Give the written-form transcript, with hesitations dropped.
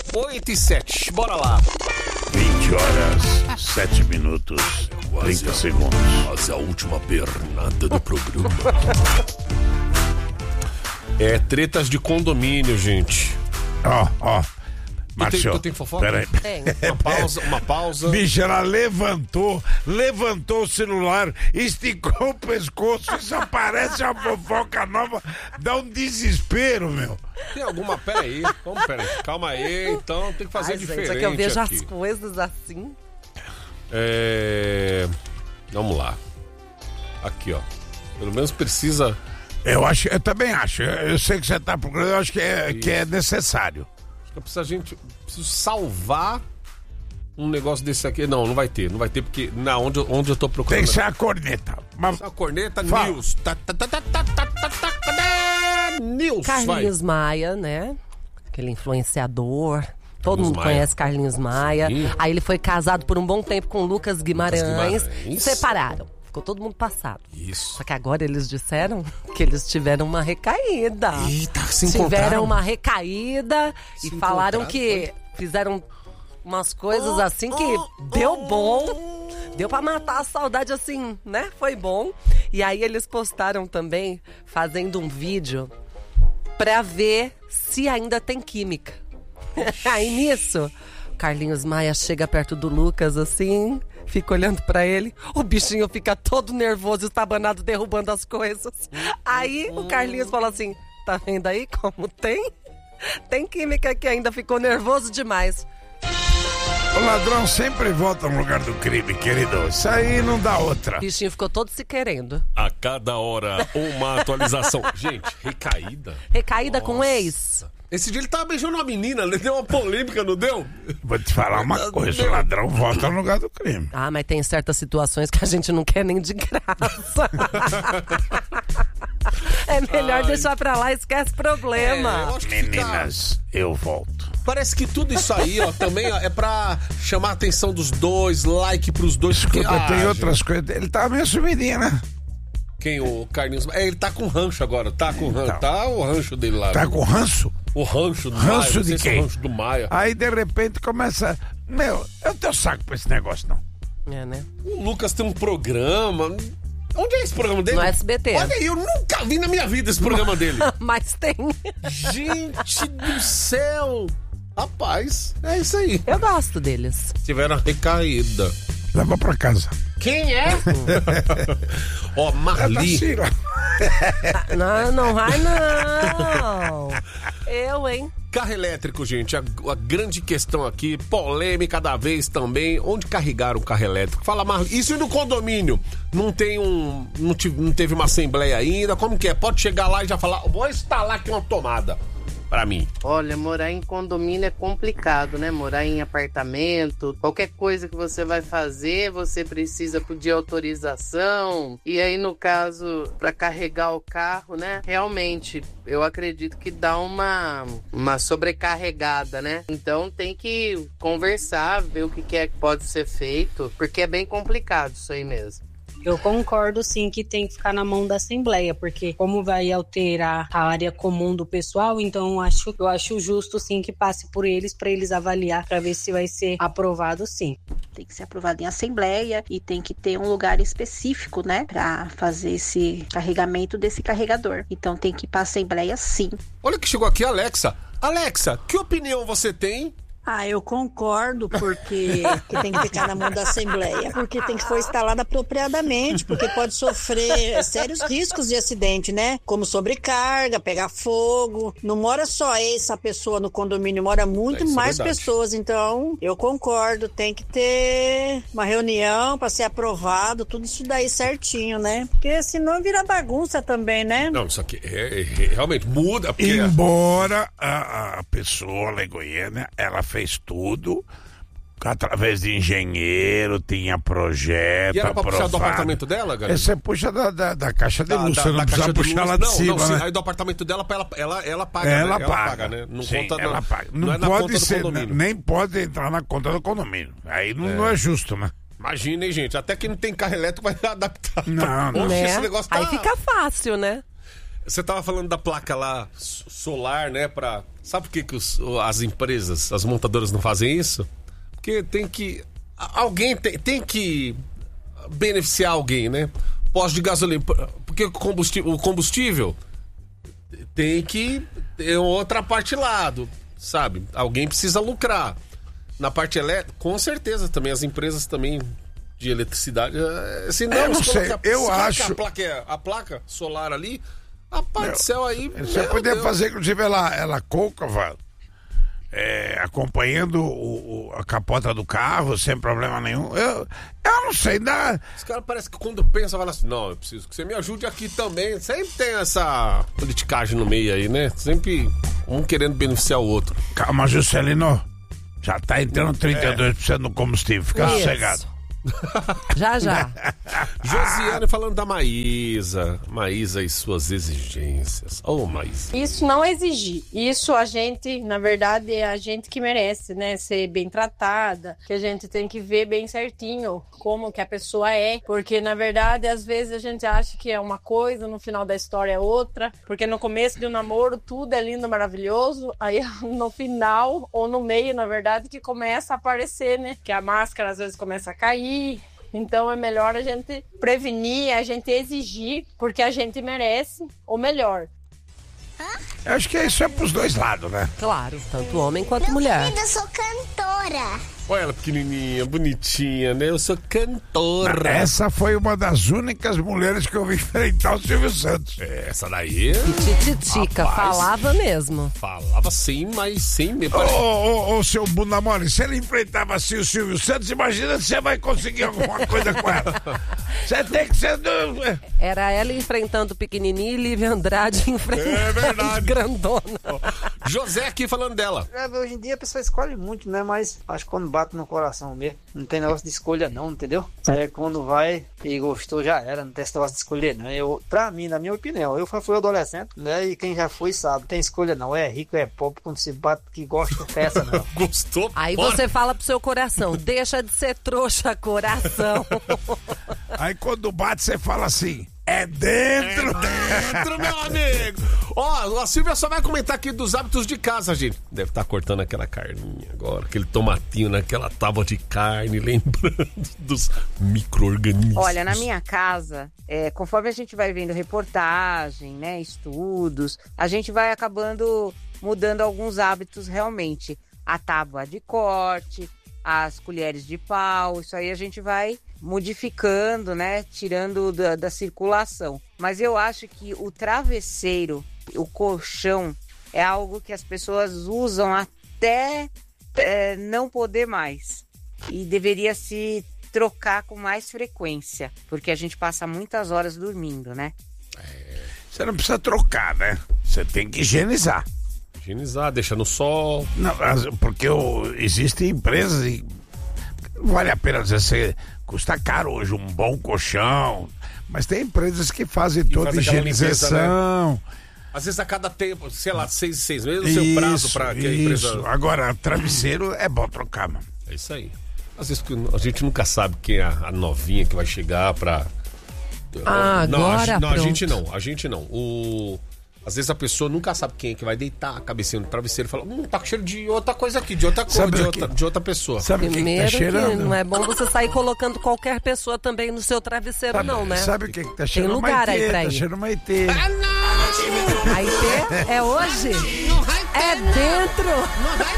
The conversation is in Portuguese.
8h07, bora lá. 20 horas, 7 minutos, 30 segundos. Quase a última pernada do programa. Tretas de condomínio, gente. Ó. Márcio, Tu tem fofoca? peraí. Tem. Uma pausa. Bicho, ela levantou o celular, esticou o pescoço, isso aparece uma fofoca nova, dá um desespero, meu. Tem alguma? Peraí. Calma aí, então tem que fazer diferente. Gente, é que eu vejo aqui. as coisas assim. Vamos lá. Aqui, ó. Pelo menos precisa. Eu também acho. Eu sei que você tá procurando, eu acho que é necessário. Acho que preciso salvar um negócio desse aqui. Não vai ter porque onde eu tô procurando. Tem que ser a corneta. A corneta Fala. News. News. Carlinhos Maia, né? Aquele influenciador. Todo mundo Maia. conhece Carlinhos Maia. Sim. Aí ele foi casado por um bom tempo com Lucas Guimarães. Separaram. Ficou todo mundo passado. Isso. Só que agora eles disseram que eles tiveram uma recaída. Eita, se Tiveram encontraram. uma recaída Se e falaram encontraram, que fizeram umas coisas assim que deu bom. Deu pra matar a saudade assim, né? Foi bom. E aí eles postaram também fazendo um vídeo pra ver se ainda tem química. Aí nisso, Carlinhos Maia chega perto do Lucas assim, fica olhando pra ele, o bichinho fica todo nervoso, estabanado, derrubando as coisas. Aí o Carlinhos fala assim, tá vendo aí como tem? Tem química que ainda ficou nervoso demais. O ladrão sempre volta no lugar do crime, querido. Isso aí não dá outra. O bichinho ficou todo se querendo. A cada hora, uma atualização. Gente, recaída. Recaída com ex. Esse dia ele tava beijando uma menina, ele deu uma polêmica, não deu? Vou te falar uma coisa, o ladrão volta no lugar do crime. Ah, mas tem certas situações que a gente não quer nem de graça. É melhor deixar pra lá, esquece problema. Eu acho que Meninas, eu volto. Parece que tudo isso aí, ó, também ó, é pra chamar a atenção dos dois, like pros dois. Porque, Escuta, tem gente, outras coisas. Ele tava meio sumidinho, né? Quem, o Carlinhos? Ele tá com rancho agora, tá com rancho. Então. Tá o rancho dele lá. Tá com ranço? O rancho do Ranço Maia. Não de sei se é quem? o rancho do Maia. Aí, de repente, começa... Meu, eu tenho saco pra esse negócio, não. É, né? O Lucas tem um programa. Onde é esse programa dele? No SBT. Olha aí, eu nunca vi na minha vida esse programa dele. Mas tem. Gente do céu! Rapaz, é isso aí. Eu gosto deles. Tiveram a recaída. Leva pra casa. Quem é? Ó, É da Marli. Cira. Não vai não. Eu, hein? Carro elétrico, gente, a grande questão aqui, polêmica da vez também, onde carregaram o carro elétrico? Fala, Marli, isso no condomínio, não teve uma assembleia ainda, como que é? Pode chegar lá e já falar, vou instalar aqui uma tomada, pra mim. Olha, morar em condomínio é complicado, né? Morar em apartamento, qualquer coisa que você vai fazer, você precisa pedir autorização. E aí, no caso, para carregar o carro, né? Realmente, eu acredito que dá uma sobrecarregada, né? Então tem que conversar, ver o que é que pode ser feito, porque é bem complicado isso aí mesmo. Eu concordo sim que tem que ficar na mão da Assembleia, porque como vai alterar a área comum do pessoal, então eu acho justo sim que passe por eles para eles avaliar, para ver se vai ser aprovado sim. Tem que ser aprovado em Assembleia e tem que ter um lugar específico, né, para fazer esse carregamento desse carregador. Então tem que ir para Assembleia sim. Olha que chegou aqui, Alexa. Alexa, que opinião você tem? Eu concordo, porque que tem que ficar na mão da Assembleia, porque tem que ser instalada apropriadamente, porque pode sofrer sérios riscos de acidente, né? Como sobrecarga, pegar fogo. Não mora só essa pessoa no condomínio, mora muito mais pessoas. Então, eu concordo, tem que ter uma reunião para ser aprovado, tudo isso daí certinho, né? Porque senão vira bagunça também, né? Não, isso aqui realmente muda. Porque... Embora a pessoa lá em Goiânia, ela fez tudo através de engenheiro, tinha projeto. E era pra puxar do apartamento dela, galera? Você puxa da caixa de luz, você não precisa puxar lá de cima. Não, né? Aí do apartamento dela, ela paga. Ela né? paga, né? Não sim, conta, ela paga. Não é na pode conta ser, do condomínio. nem pode entrar na conta do condomínio. Aí não é justo, né? Imagina, hein, gente? Até quem não tem carro elétrico vai adaptar. Não. Oxe, Né? esse negócio tá... Aí fica fácil, né? Você tava falando da placa lá solar, né? Pra Sabe por que as empresas, as montadoras não fazem isso? Porque alguém tem que beneficiar alguém, né? Posto de gasolina, porque o combustível tem que ter outra parte lado, sabe? Alguém precisa lucrar. Na parte elétrica, com certeza também as empresas também de eletricidade, assim, eu não sei, eu acho a placa solar ali, a parte do céu aí. Você poderia fazer, inclusive, ela côncava, acompanhando a capota do carro, sem problema nenhum. Eu não sei, dá. Os caras parecem que quando pensam, falam assim: não, eu preciso que você me ajude aqui também. Sempre tem essa politicagem no meio aí, né? Sempre um querendo beneficiar o outro. Calma, Juscelino. Já tá entrando 32% no combustível. Fica sossegado. Já. Josiane falando da Maísa e suas exigências. Maísa. Isso não é exigir. Isso a gente, na verdade, é a gente que merece, né? Ser bem tratada, que a gente tem que ver bem certinho como que a pessoa é. Porque, na verdade, às vezes a gente acha que é uma coisa, no final da história é outra. Porque no começo de um namoro tudo é lindo, maravilhoso. Aí no final, ou no meio, na verdade, que começa a aparecer, né? Que a máscara às vezes começa a cair. Então é melhor a gente prevenir, a gente exigir, porque a gente merece o melhor. Eu acho que isso é pros dois lados, né? Claro, tanto homem quanto mulher. Querida, eu sou cantora. Olha ela pequenininha, bonitinha, né? Eu sou cantora. Essa foi uma das únicas mulheres que eu vi enfrentar o Silvio Santos. Essa daí... Tititica, falava mesmo. Falava sim, mas sem me Ô, seu bunda mole, se ele enfrentava assim o Silvio Santos, imagina se você vai conseguir alguma coisa com ela. Você tem que ser... Era ela enfrentando o pequenininho e Lívia Andrade enfrentando a grandona. José aqui falando dela. Hoje em dia a pessoa escolhe muito, né? Mas acho que quando bate no coração mesmo, não tem negócio de escolha não, entendeu? Quando vai e gostou já era, não tem esse negócio de escolher não. Pra mim, na minha opinião, eu fui adolescente, né? E quem já foi sabe, não tem escolha não, é rico, é pobre, quando se bate que gosta, festa não. Gostou? Aí você fala pro seu coração, deixa de ser trouxa, coração. Aí quando bate você fala assim, é dentro, meu amigo. A Silvia só vai comentar aqui dos hábitos de casa, gente. Deve estar cortando aquela carninha agora, aquele tomatinho naquela tábua de carne, lembrando dos micro-organismos. Olha, na minha casa, conforme a gente vai vendo reportagem, né, estudos, a gente vai acabando mudando alguns hábitos realmente. A tábua de corte, as colheres de pau, isso aí a gente vai modificando, né, tirando da circulação. Mas eu acho que o travesseiro, o colchão, é algo que as pessoas usam até não poder mais. E deveria se trocar com mais frequência, porque a gente passa muitas horas dormindo, né? Você não precisa trocar, né? Você tem que higienizar. Higienizar, deixa no sol. Não, porque existem empresas e não vale a pena dizer, custa caro hoje um bom colchão, mas tem empresas que fazem toda a higienização. Limpeza, né? Às vezes a cada tempo, sei lá, 6 meses, o seu prazo para que a empresa... Agora, travesseiro é bom trocar, mano. É isso aí. Às vezes a gente nunca sabe quem é a novinha que vai chegar pra... Agora a gente não. Às vezes a pessoa nunca sabe quem é que vai deitar a cabecinha no travesseiro e fala, tá com cheiro de outra coisa aqui, de outra cor, de outra pessoa. Sabe o que tá cheirando? Que não é bom você sair colocando qualquer pessoa também no seu travesseiro, não, né? Sabe o que tá cheirando? Tem lugar aí pra ir. Tá cheirando uma Maitê. A Maitê é hoje? É dentro?